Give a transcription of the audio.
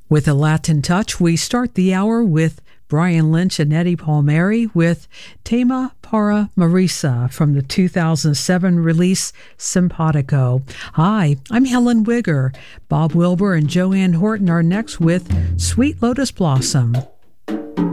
With a Latin touch, we start the hour with Brian Lynch and Eddie Palmieri with Tema para Marisa from the 2007 release Simpatico. Hi, I'm Helen Wigger. Bob Wilbur and Joanne Horton are next with Sweet Lotus Blossom.